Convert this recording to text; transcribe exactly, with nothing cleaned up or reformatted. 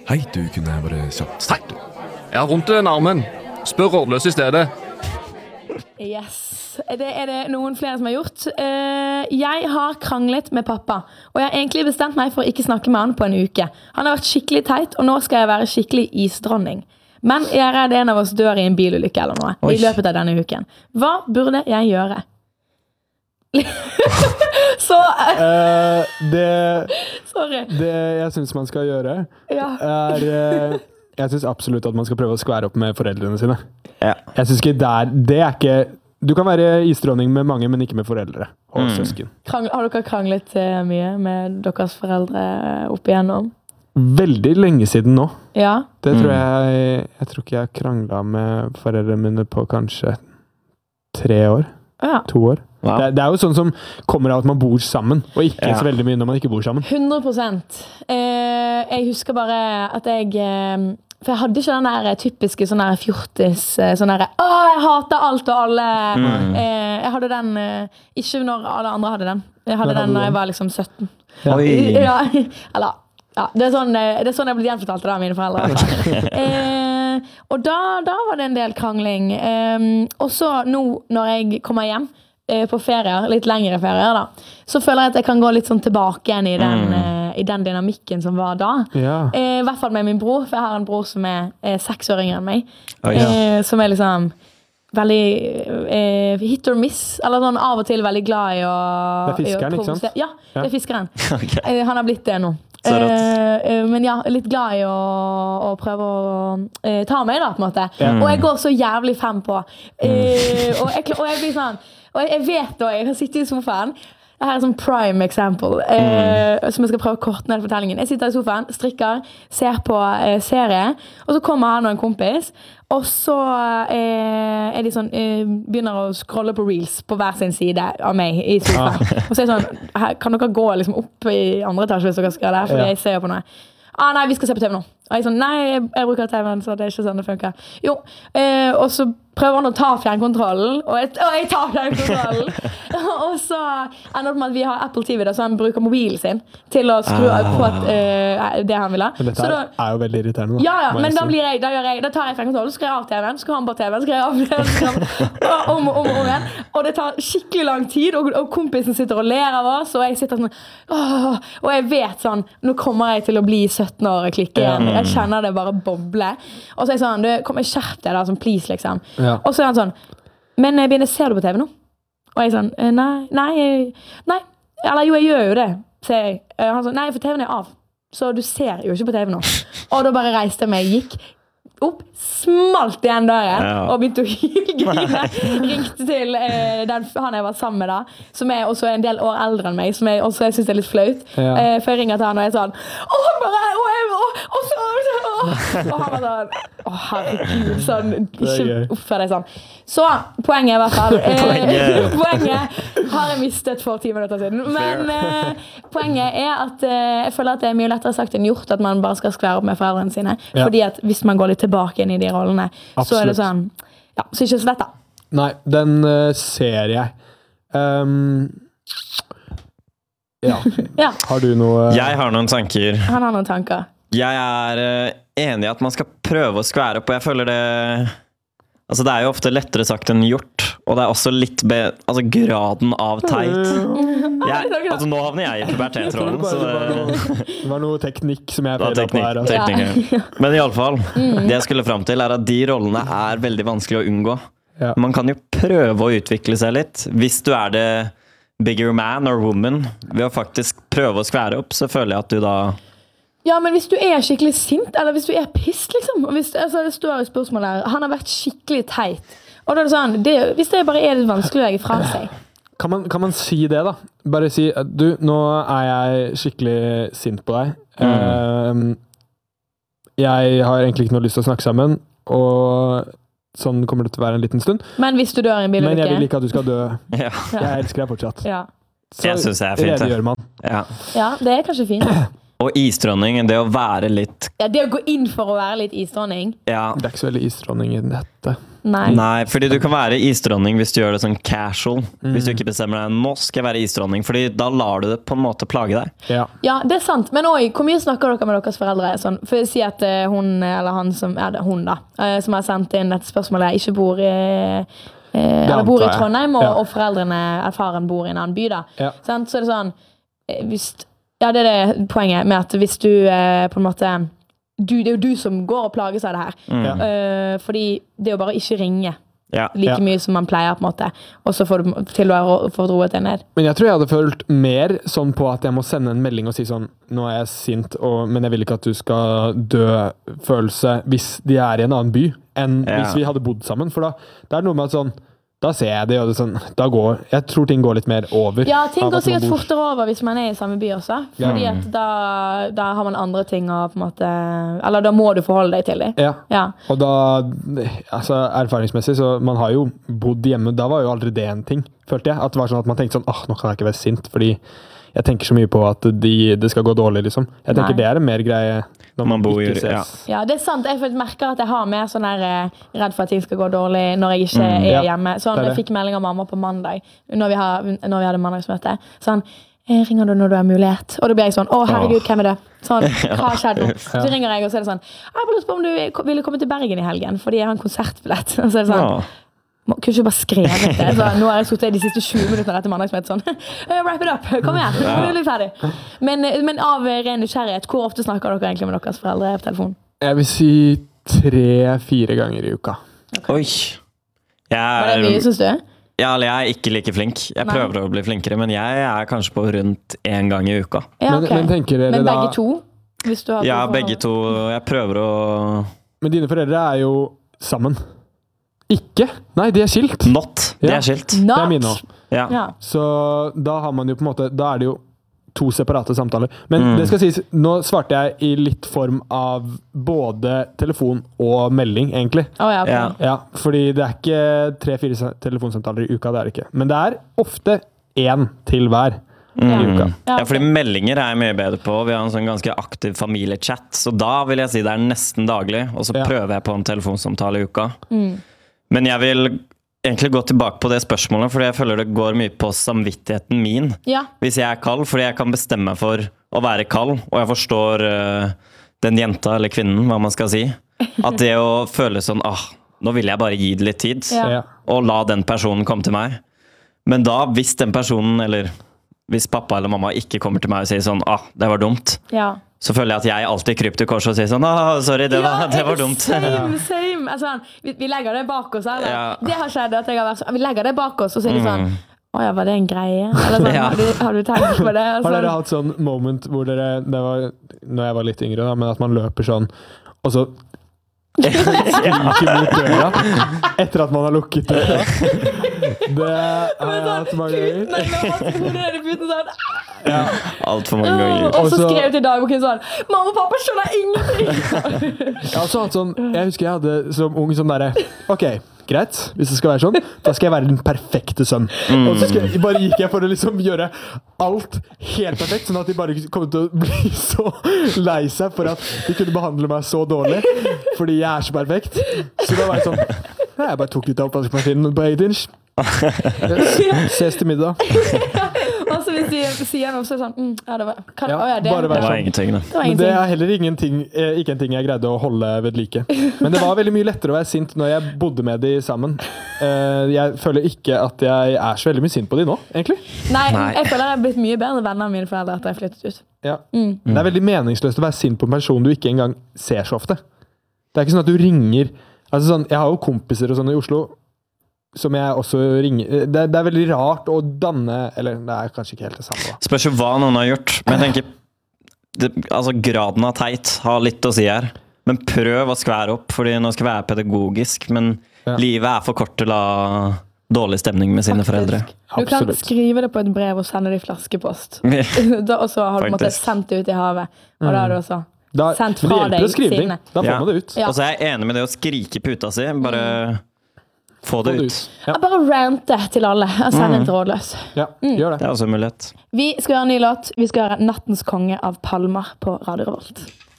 Hei, du kunne jeg bare kjapt starte. Jeg har vondt i den armen. Spør rådløs i stedet. Yes. Det er det noen flere som har gjort. Uh, jeg har kranglet med pappa, og jeg har egentlig bestemt meg for å ikke snakke med han på en uke. Han har vært skikkelig teit, og nå skal jeg være skikkelig isdronning. Men jeg er redd en av oss dør i en bilulykke eller noe Oi. I løpet av denne uken. Hva burde jeg gjøre? Så uh, det, Sorry. Det jeg synes man skal gjøre ja. er uh, jeg synes absolutt at man skal prøve å skvære opp med foreldrene sine. Ja. Jeg synes ikke der, det er ikke du kan være isdronning med mange, men ikke med foreldre og mm. søsken. Krangl, har dere kranglet uh, mye med deres foreldre opp igjennom? Veldig lenge siden nå. Ja. Det tror Mm. jeg, jeg tror ikke jeg kranglet med foreldrene mine på kanskje tre år. Ja. To år. Wow. Det, det er jo sånn som kommer av at man bor sammen, og ikke Ja. så veldig mye når man ikke bor sammen. hundre prosent. Eh, jeg husker bare at jeg... Eh, for jeg hadde ikke den der typiske sånn der fjortis, sånn der, åh, jeg hater alt og alle. Mm. Eh, jeg hadde den, eh, ikke når alle andre hadde den. Jeg hadde Når den hadde når du jeg den? var liksom sytten. Ja. Oi. Ja, eller, ja, det er sånn, eh, det er sånn jeg ble gjenfortalt det av mine foreldre. eh, og da, da var det en del krangling. Eh, og så nå, når jeg kommer hjem, på ferier, litt lengre ferier da, så føler jeg at jeg kan gå litt sånn tilbake igjen i den, Mm. eh, i den dynamikken som var da. Ja. Eh, I hvert fall med min bror, for jeg har en bror som er eh, seks år yngre enn meg. Oi. Eh, som er liksom veldig eh, hit or miss, eller sånn av og til veldig glad i å... Det er fiskeren, i å ikke sant? provosere. Ja, det er fiskeren. Okay. Eh, han har blitt det nå. Så rått. Eh, eh, men ja, litt glad i å, å prøve å eh, ta meg da, på en måte. Ja. Og jeg går så jævlig frem på. Eh, og, jeg, og jeg blir sånn, og jeg vet da, jeg kan sitte i sofaen. Dette er et sånn prime example, eh, mm. som jeg skal prøve å korte ned fortellingen. Jeg sitter i sofaen, strikker, ser på eh, serie, og så kommer han og en kompis, og så eh, er de sånn, eh, begynner å scrolle på reels på hver sin side av meg i sofaen. Ah. Og så er jeg sånn, her, kan dere gå liksom opp i andre etasje hvis dere skal det, fordi ja. Jeg ser på noe. Ah, nei, vi skal se på T V nå. Og jeg er sånn, nei, jeg, jeg bruker T V-en, så det er ikke sånn det funker. Jo, eh, og så prøver han å ta fjernkontrollen, og jeg, og jeg tar fjernkontrollen. Og så ender det med at vi har Apple T V, da, så han bruker mobilen sin til å skru ah. på at, uh, det han vil ha. Men dette så da, er jo veldig irriterende. Da. Ja, ja, men da, blir jeg, da, gjør jeg, da tar jeg fjernkontrollen, så skrur jeg av T V-en, så skrur han på T V-en, så skrur jeg av T V-en, om og om, om igjen. Og det tar skikkelig lang tid, og, og kompisen sitter og ler av oss, og jeg sitter sånn, åh, og jeg vet sånn, nå kommer jeg til å bli sytten år og klikke igjen. Jeg kjenner det bare boble. Og så er jeg sånn, du, kom jeg skjerp deg da, sånn please liksom. Ja. Og så er han sånn, men Bine, ser du på T V nå? Og jeg sånn, nei, nei, nei, eller jo, jeg gjør jo det, sier jeg. Han sånn, nei, for T V-en er av, så du ser jo ikke på T V nå. Og da bare reiste jeg meg, gikk opp, smalt igjen døren, ja. Og begynte å grine. Ringte til eh, den, han jeg var sammen med da, som er også en del år eldre enn meg, som jeg også jeg synes er litt flaut. Ja. Eh, for jeg ringer til han og jeg er sånn, åh, han bare, og jeg, og, og så, og, og han var sånn, åh, herregud, sånn, ikke oppfør deg sånn. Så, poenget i hvert fall, eh, poenget har jeg mistet for ti minutter siden, men eh, poenget er at eh, jeg føler at det er mye lettere sagt enn gjort at man bare skal skvære opp med foreldrene sine, ja. Fordi at hvis man går litt tilbake inn i de rollene, absolutt. Så er det sånn, ja, så ikke så lett da. Nei, den uh, ser jeg. Um, ja. Ja. Har du noe? Jeg har noen tanker. Han har noen tanker. Jeg er uh, enig i at man skal prøve å skvære opp, og jeg føler det... Altså, det er jo ofte lettere sagt enn gjort, og det er også litt be, altså, graden av teit. Jeg, altså, nå havner jeg i pubertetråden, så det... Det var noe teknikk som jeg feilet på her. Altså. Ja. Men i alle fall, det jeg skulle frem til er at de rollene er veldig vanskelig å unngå. Ja. Man kan jo prøve å utvikle seg litt. Hvis du er det bigger man or woman, ved å faktisk prøve å skvære opp, så føler jeg at du da... Ja, men hvis du er skikkelig sint, eller hvis du er pissed, liksom, og hvis, altså, det står i spørsmålet her, han har vært skikkelig teit, og da er det sånn, det, hvis det bare er litt vanskelig å legge fra seg. Kan man, kan man si det da? Bare si, du, nå er jeg skikkelig sint på deg. Mm. Uh, jeg har egentlig ikke noe lyst til å snakke sammen, og sånn kommer det til å være en liten stund. Men hvis du dør i en bilulykke? Men jeg vil ikke at du skal dø. Ja. Jeg elsker deg fortsatt. Ja. Så jeg synes det er fint. Det gjør man. Ja. Ja, det er kanskje fint. Og isdronning, det å være litt... Ja, det å gå inn for å være litt isdronning. Ja. Det er ikke så veldig isdronning i dette. Nei. Nei, fordi du kan være isdronning hvis du gjør det sånn casual. Mm. Hvis du ikke bestemmer deg, nå skal jeg være isdronning, fordi da lar du det på en måte plage deg. Ja, ja det er sant. Men også, hvor mye snakker dere med deres foreldre? Sånn, for å si at uh, hun, eller han som er det, hun da, uh, som har sendt inn dette spørsmålet, ikke bor i, uh, eller bor i Trondheim, og, ja. og foreldrene, erfaren bor i en annen by da. Ja. Sånn, så er det sånn, hvis, ja det er det poenget med at hvis du uh, på en måte... Du, det er jo du som går og plages av det her. Mm. Uh, fordi det er jo bare ikke ringe ja. like ja. mye som man pleier, på en måte. Og så får du til å få roet deg ned. Men jeg tror jeg hadde følt mer sånn på at jeg må sende en melding og si sånn, nå er jeg sint, og, men jeg vil ikke at du skal dø følelse hvis de er i en annen by, enn ja. hvis vi hadde bodd sammen. For da det er noe med at sånn, da ser jeg det, og det sånn, da går, jeg tror ting går litt mer over. Ja, ting går sikkert fortere over hvis man er i samme by også. Fordi at da, da har man andre ting å på en måte, eller da må du forholde deg til det. Ja, ja. Og da, altså erfaringsmessig, så man har jo bodd hjemme, da var jo aldri det en ting, følte jeg. At det var sånn at man tenkte sånn, ah, nå kan jeg ikke være sint, fordi jeg tenker så mye på at de, det skal gå dårlig, liksom. Jeg tenker Nei. det er en mer greie når man, man bor ikke ses. Ja. ja, det er sant. Jeg merker at jeg har mer sånn her eh, redd for at ting skal gå dårlig når jeg ikke mm, er ja. hjemme. Sånn, jeg fikk melding av mamma på mandag, når vi, har, når vi hadde mandagsmøte. Sånn, ringer du når du har mulighet? Og da blir jeg sånn, å herregud, hvem er det? Sånn, hva skjedde nå? Så ringer jeg, og så er det sånn, jeg har lyst på om du ville komme til Bergen i helgen, fordi jeg har en konsertbillett. Og så er det sånn, ja. Kunne ikke bare skrevet det. Så nå har jeg suttet de siste tjue minutter etter mandagsmøte sånn. Wrap it up, kom igjen, nå er vi ferdig. Men, men av ren nysgjerrighet, hvor ofte snakker dere egentlig med deres foreldre på telefon? Jeg vil si tre-fire ganger i uka. Okay. Oi. Jeg er, Var det mye, synes du? Ja, jeg er ikke like flink. Jeg Nei. prøver å bli flinkere, men jeg er kanskje på rundt en gang i uka. Ja, okay. men, men tenker dere men begge da... to? Hvis du har ja, begge to. Jeg prøver å... Men dine foreldre er jo sammen. Ikke? Nei, de er skilt. Not. De ja. er skilt. Not. Det er mine også. Ja. Ja. Så da har man jo på en måte, da er det jo to separate samtaler. Men mm. det skal sies, nå svarte jeg i litt form av både telefon og melding, egentlig. Oh, ja, okay. ja. Ja, fordi det er ikke tre-fire telefonsamtaler i uka, det er det ikke. Men det er ofte én til hver. Mm. I uka. Ja, fordi meldinger er jeg mye bedre på. Vi har en sånn ganske aktiv familiechat, så da vil jeg si det er nesten daglig, og så ja. prøver jeg på en telefonsamtale i uka. Mm. Men jeg vil egentlig gå tilbake på det spørsmålet, fordi jeg føler det går mye på samvittigheten min. Ja. Hvis jeg er kald, fordi jeg kan bestemme meg for å være kald, og jeg forstår uh, den jenta eller kvinnen, hva man skal si. At det å føle sånn, ah, nå vil jeg bare gi det litt tid, ja. og la den personen komme til meg. Men da, hvis den personen, eller hvis pappa eller mamma ikke kommer til meg og sier sånn, ah, det var dumt, ja. så føler jeg at jeg alltid kryper til kors og sier sånn, ah, sorry, det var, ja, det var dumt. Same, same. Altså, vi, vi legger det bak oss, eller? Ja. Det har skjedd at jeg har vært sånn, vi legger det bak oss, og så er det sånn, åja, var det en greie? Eller sånn, ja. har, du, har du tenkt på det? Sånn. Har dere hatt sånn moment hvor dere, det var når jeg var litt yngre da, men at man løper sånn, og så skriker mot døra etter at man har lukket døra? Det har jeg hatt mange ganger. Nei, men det er det puten sånn. Ja, alt for mange ganger. Og så skrev jeg til dagboken sånn, mamma og pappa skjønner ingenting. Jeg har også hatt sånn, jeg husker jeg hadde som ung sånn der, ok, greit, hvis det skal være sånn, da skal jeg være den perfekte sønn. Mm. Og så jeg, bare gikk jeg for å liksom gjøre alt helt perfekt, sånn at de bare kom til å bli så lei seg for at de kunne behandle meg så dårlig, fordi jeg er så perfekt. Så da var jeg sånn, jeg bare tok litt av oppvaskmaskinen på eight inch. Ses til middag. Og så hvis de sier noe så er det sånn mm, ja, det var, kan, ja, å, ja, det, bare det var ingenting da. Det var Men det er heller ingenting, ikke en ting jeg greide å holde ved like. Men det var veldig mye lettere å være sint når jeg bodde med de sammen. Jeg føler ikke at jeg er så veldig mye sint på de nå, egentlig. Nei, Nei. Jeg føler jeg har blitt mye bedre venner av mine foreldre etter jeg flyttet ut. Ja. Mm. Det er veldig meningsløst å være sint på en person du ikke engang ser så ofte. Det er ikke sånn at du ringer altså sånn, jeg har jo kompiser og sånn i Oslo som jeg også ringer det, det er veldig rart å danne eller det er kanskje ikke helt det samme da. Spørs jo hva noen har gjort men jeg tenker det, altså graden av teit har litt å si her men prøv å skvære opp fordi nå skal jeg være pedagogisk men ja. livet er for kort til å ha dårlig stemning med sine Faktisk. foreldre du kan Absolutt. skrive det på et brev og sende det i flaskepost da, og så har du måttet sendt det ut i havet og da har du også da, sendt fra deg sine da får ja. man det ut ja. og så er jeg enig med det å skrike puta si bare Få det ut. Ja. Bare rante til alle og sende en til Rådløs. Ja, gjør det. Det er også en mulighet. Vi skal høre en ny låt. Vi skal høre Nattens konge av Palmer på Radio Revolt.